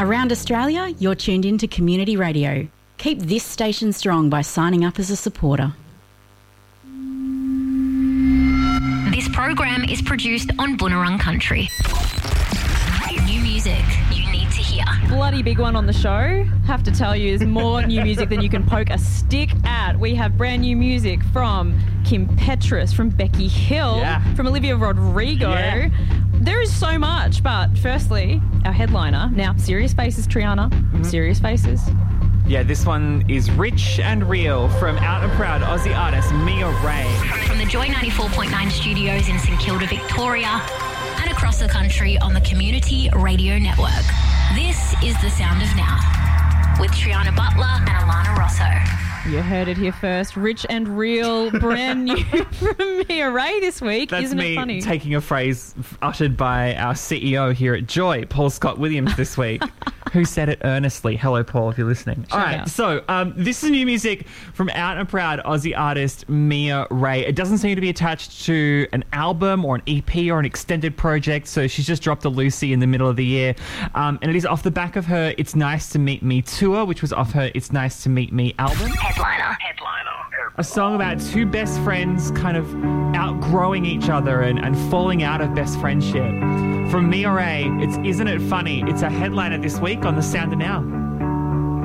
Around Australia, you're tuned in to Community Radio. Keep this station strong by signing up as a supporter. This program is produced on Boonwurrung Country. New music you need to hear. Bloody big one on the show. Have to tell you, there's more new music than you can poke a stick at. We have brand new music from Kim Petras, from Becky Hill, from Olivia Rodrigo. Yeah. There is so much, but firstly, our headliner. Now, Serious Faces, Triana. Serious Faces. Yeah, this one is Rich and Real from Out and Proud Aussie artist Mia Ray. From the Joy 94.9 studios in St Kilda, Victoria, and across the country on the Community Radio Network. This is The Sound of Now with Triana Butler and Alana Rosso. You heard it here first. Rich and Real, brand new from Mia Ray this week. That's Isn't it funny? Taking a phrase uttered by our CEO here at Joy, Paul Scott Williams, this week, who said it earnestly. Hello, Paul, if you're listening. All right, so this is new music from Out and Proud Aussie artist Mia Ray. It doesn't seem to be attached to an album or an EP or an extended project, so she's just dropped a Lucy in the middle of the year. And it is off the back of her It's Nice to Meet Me tour, which was off her It's Nice to Meet Me album. Headliner. A song about two best friends kind of outgrowing each other and falling out of best friendship. From Mia Ray, it's Isn't It Funny? It's a headliner this week on The Sound of Now.